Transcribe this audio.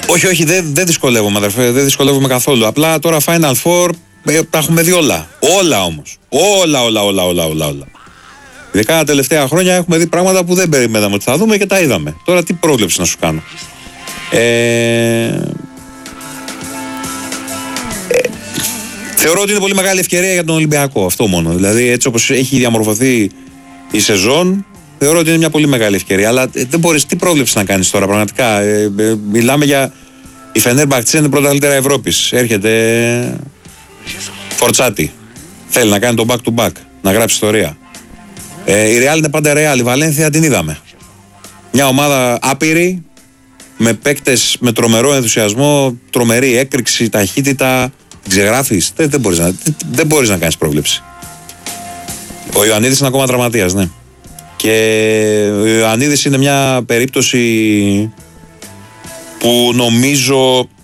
Όχι, δεν δυσκολεύομαι, αδερφέ, δεν δυσκολεύομαι καθόλου. Απλά τώρα Final Four τα έχουμε δει όλα. Όλα όμως. Όλα. Ειδικά τα τελευταία χρόνια έχουμε δει πράγματα που δεν περιμέναμε ότι θα δούμε και τα είδαμε. Τώρα τι πρόβλεψη να σου κάνω. Θεωρώ ότι είναι πολύ μεγάλη ευκαιρία για τον Ολυμπιακό. Αυτό μόνο. Δηλαδή, έτσι όπως έχει διαμορφωθεί η σεζόν, θεωρώ ότι είναι μια πολύ μεγάλη ευκαιρία. Αλλά δεν μπορείς, τι πρόβλεψη να κάνεις τώρα, πραγματικά. Μιλάμε για. Η Φενέρμπαχτσε είναι πρωταθλήτρια Ευρώπης. Έρχεται φορτσάτη. Θέλει να κάνει το back to back, να γράψει ιστορία. Η Real είναι πάντα Real. Η Βαλένθια την είδαμε. Μια ομάδα άπειρη, με παίκτες με τρομερό ενθουσιασμό, τρομερή έκρηξη, ταχύτητα. Ξεγράφεις. Δεν μπορείς να κάνεις πρόβλεψη. Ο Ιωαννίδης είναι ακόμα τραυματίας, ναι. Και ο Ιωαννίδης είναι μια περίπτωση που νομίζω